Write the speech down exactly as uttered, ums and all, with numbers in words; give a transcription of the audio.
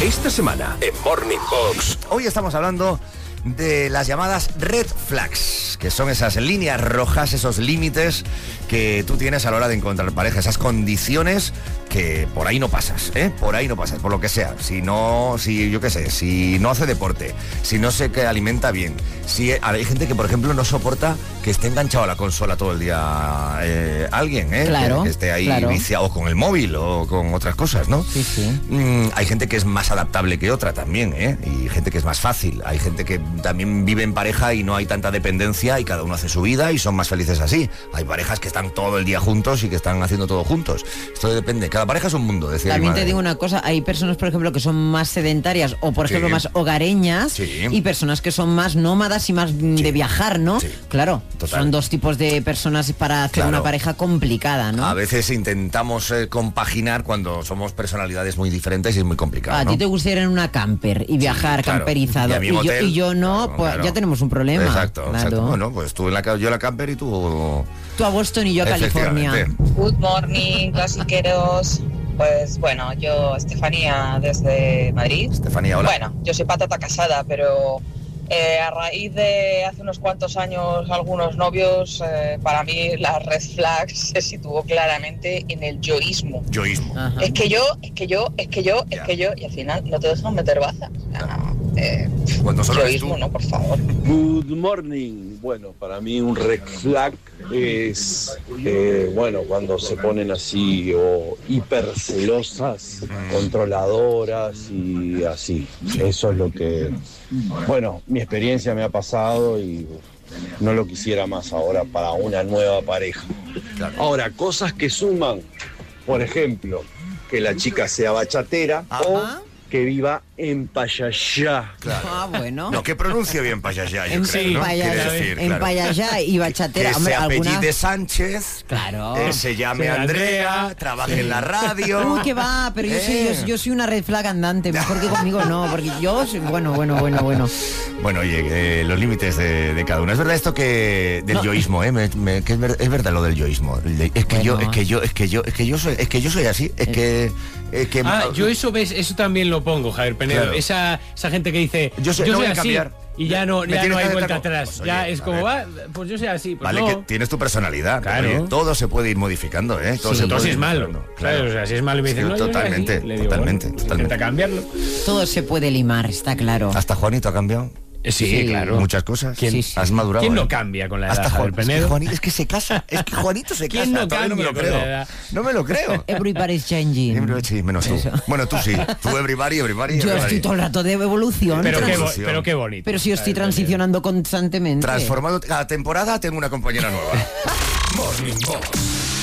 Esta semana en Morning Box. Hoy estamos hablando de las llamadas red flags, que son esas líneas rojas, esos límites que tú tienes a la hora de encontrar pareja, esas condiciones que por ahí no pasas, ¿eh? Por ahí no pasas, por lo que sea. Si no, si yo qué sé, si no hace deporte, si no se que alimenta bien, si hay gente que, por ejemplo, no soporta que esté enganchado a la consola todo el día eh, alguien, ¿eh? Claro, que, que esté ahí claro. viciado con el móvil o con otras cosas, ¿no? Sí, sí. Mm, hay gente que es más adaptable que otra también, ¿eh? Y gente que es más fácil. Hay gente que también vive en pareja y no hay tanta dependencia y cada uno hace su vida y son más felices así. Hay parejas que están todo el día juntos y que están haciendo todo juntos. Esto depende. Cada pareja es un mundo, decía mi También madre. te digo una cosa, hay personas, por ejemplo, que son más sedentarias o, por Sí. ejemplo, más hogareñas, Sí. y personas que son más nómadas y más mm, Sí. de viajar, ¿no? Sí. Claro, Total. son dos tipos de personas para hacer Claro. una pareja complicada, ¿no? A veces intentamos eh, compaginar cuando somos personalidades muy diferentes y es muy complicado, A ¿no? ti te gusta ir en una camper y viajar claro. camperizado, Y y, a mí en yo, hotel, y yo no, claro, pues claro. ya tenemos un problema. Exacto, Claro. exacto. Bueno, pues tú en la, ca- yo en la camper y tú... Tú a Boston y yo a California. Efectivamente. Good morning, clasiqueros. Pues bueno, yo, Estefanía, desde Madrid. Estefanía, hola. Bueno, yo soy patata casada, pero eh, a raíz de hace unos cuantos años algunos novios, eh, para mí la red flag se situó claramente en el yoísmo. Yoísmo. Ajá. Es que yo, es que yo, es que yo, es Ya. que yo, y al final no te dejan meter baza. O sea, no, eh, Cuando solo eres yoísmo, tú. no, por favor. Good morning. Bueno, para mí un red flag es, eh, bueno, cuando se ponen así o hipercelosas, controladoras y así. Eso es lo que, bueno, mi experiencia me ha pasado y no lo quisiera más ahora para una nueva pareja. Claro. Ahora, cosas que suman, por ejemplo, que la chica sea bachatera Ajá. o que viva en Payayá. Claro. Ah, bueno. No, que pronuncie bien Payayá, yo En, creo, ¿no? Payayá, Quiere decir, en claro. Payayá y bachatera. Que Hombre, se apellide alguna... Sánchez, Claro. eh, se llame Sí, Andrea, Andrea, trabaje sí. en la radio. Uy, que va, pero yo, soy, Eh. yo, yo soy una red flag andante, mejor que conmigo no, porque yo, soy- bueno, bueno, bueno, bueno. Bueno, oye, eh, los límites de, de cada uno. Es verdad esto que del No. yoísmo, ¿eh? Me- me- que es, ver- es verdad lo del yoísmo. El de- Es que yo, Bueno. es que yo, es que yo, es que yo soy, es que yo soy así. Es que, es que Ah, yo eso ves, eso también lo pongo, Javier Penedo. Claro. Esa, esa gente que dice, Yo soy- no voy a así, cambiar. y ya no, Me ya tienes no que hay hacer vuelta caso. atrás. Pues, ya oye, es a como, ver. va, pues yo soy así. Pues Vale, no. que tienes tu personalidad. pero, Claro. oye, todo se puede ir modificando, ¿eh? Todo Sí, se todo puede si ir es malo. modificando, Claro, o sea, si es malo y me Sí, dicen, no, yo soy así, totalmente, le digo, totalmente, bueno, totalmente. intenta cambiarlo. Todo se puede limar, está claro. Hasta Juanito ha cambiado. Eh, Sí, Sí. claro. Muchas cosas. ¿Quién- Sí, sí. Has madurado. ¿Quién ¿eh? no cambia con la edad, Hasta Javier Juan, es que Penedo? Juanito es que se casa. Es que Juanito se casa. ¿Quién no Todavía no me lo cambia con creo. la edad? No me lo creo. Everybody's changing. Everybody, sí, menos tú. Bueno, tú sí. Tú everybody, everybody, Yo everybody. estoy todo el rato de evolución. Pero qué, bo- Transición. pero qué bonito. Pero si yo estoy Javier Penedo. transicionando constantemente. Transformado. Cada temporada tengo una compañera nueva. Morning Box